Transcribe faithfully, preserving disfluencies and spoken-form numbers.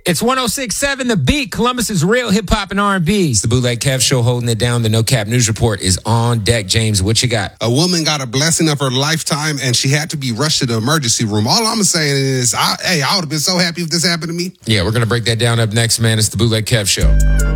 It's one oh six point seven The Beat, Columbus's real hip-hop and R and B. It's the Bootleg Kev Show holding it down. The No Cap News Report is on deck. James, what you got? A woman got a blessing of her lifetime, and she had to be rushed to the emergency room. All I'm saying is, I, hey, I would have been so happy if this happened to me. Yeah, we're going to break that down up next, man. It's the Bootleg Kev Show.